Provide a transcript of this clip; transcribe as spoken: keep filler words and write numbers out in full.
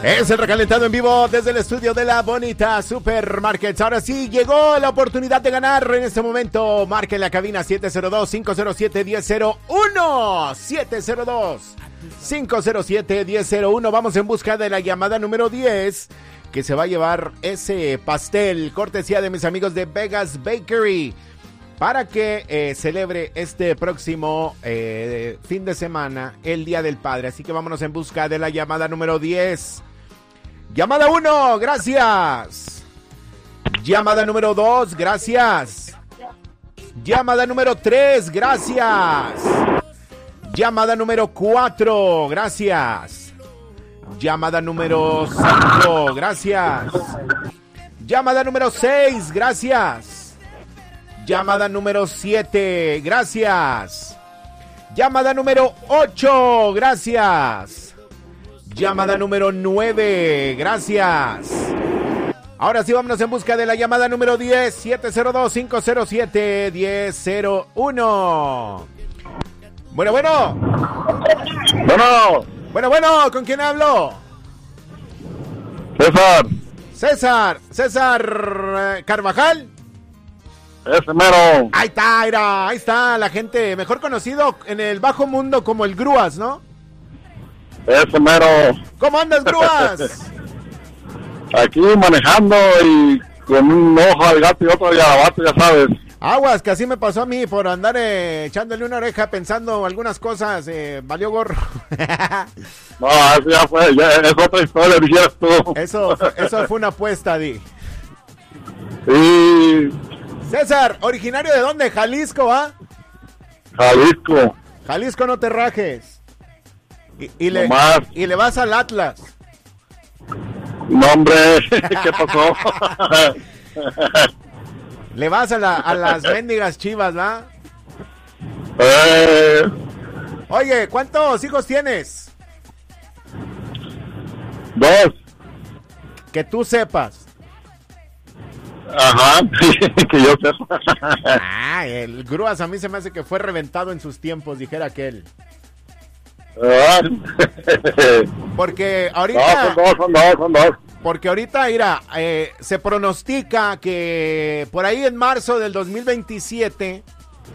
Es el recalentado en vivo desde el estudio de la Bonita Supermarkets. Ahora sí, llegó la oportunidad de ganar en este momento. Marque la cabina siete cero dos, cinco cero siete, uno cero cero uno. siete cero dos, cinco cero siete, uno cero cero uno. Vamos en busca de la llamada número diez, que se va a llevar ese pastel, cortesía de mis amigos de Vegas Bakery, para que eh, celebre este próximo eh, fin de semana, el Día del Padre. Así que vámonos en busca de la llamada número diez. Llamada uno, gracias. Llamada número dos, gracias. Llamada número tres, gracias. Llamada número cuatro, gracias. Llamada número cinco, gracias. Llamada número seis, gracias. Llamada número siete, gracias. Llamada número ocho, gracias. Llamada número nueve, gracias. Ahora sí, vámonos en busca de la llamada número diez, siete cero dos, cinco cero siete, uno cero cero uno. Bueno, bueno. Bueno. Bueno, bueno, ¿con quién hablo? César. César, César Carvajal. Ese mero. Ahí está, mira, ahí está la gente, mejor conocido en el bajo mundo como el Grúas, ¿no? Ese mero. ¿Cómo andas, Grúas? Aquí manejando y con un ojo al gato y otro al garabato, ya sabes. Aguas, que así me pasó a mí por andar eh, echándole una oreja pensando algunas cosas, eh, valió gorro. No, eso ya fue, ya es otra historia, dijeras tú. Eso, eso fue una apuesta, Di. Sí. César, ¿originario de dónde? Jalisco, ¿ah? Jalisco. Jalisco, no te rajes. Y, y, le, Nomás. y le vas al Atlas. No, hombre, ¿qué pasó? Le vas a, la, a las mendigas Chivas, ¿va? Eh, Oye, ¿cuántos hijos tienes? dos. Que tú sepas. Ajá, que yo sepa. Ah, el Grúas a mí se me hace que fue reventado en sus tiempos, dijera aquel. Porque ahorita... No, son dos, son dos, son dos. Porque ahorita, mira, eh, se pronostica que por ahí en marzo del dos mil veintisiete